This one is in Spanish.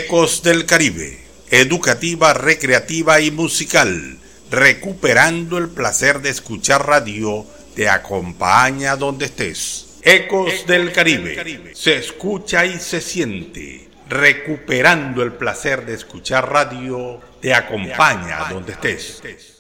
Ecos del Caribe, educativa, recreativa y musical, recuperando el placer de escuchar radio, te acompaña donde estés. Ecos del Caribe, se escucha y se siente, recuperando el placer de escuchar radio, te acompaña donde estés.